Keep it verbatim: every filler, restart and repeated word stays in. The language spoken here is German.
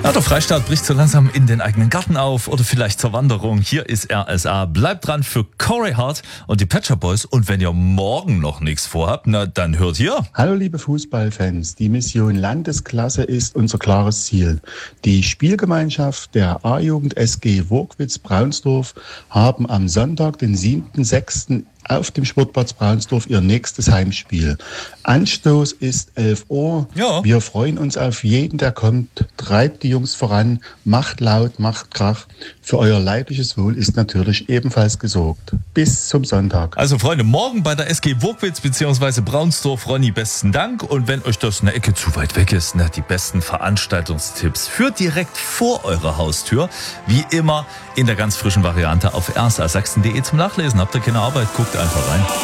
Ja, der Freistaat bricht so langsam in den eigenen Garten auf oder vielleicht zur Wanderung. Hier ist R S A. Bleibt dran für Corey Hart und die Pet Shop Boys. Und wenn ihr morgen noch nichts vorhabt, na dann hört hier. Hallo liebe Fußballfans, die Mission Landesklasse ist unser klares Ziel. Die Spielgemeinschaft der A-Jugend S G Wurkwitz-Braunsdorf haben am Sonntag, den siebten sechsten auf dem Sportplatz Braunsdorf ihr nächstes Heimspiel. Anstoß ist elf Uhr. Ja. Wir freuen uns auf jeden, der kommt. Treibt die Jungs voran, macht laut, macht Krach. Für euer leibliches Wohl ist natürlich ebenfalls gesorgt. Bis zum Sonntag. Also Freunde, morgen bei der S G Wurkwitz bzw. Braunsdorf. Ronny, besten Dank. Und wenn euch das eine Ecke zu weit weg ist, na, die besten Veranstaltungstipps für direkt vor eurer Haustür. Wie immer in der ganz frischen Variante auf r s a sachsen punkt d e zum Nachlesen. Habt ihr keine Arbeit, guckt einfach rein.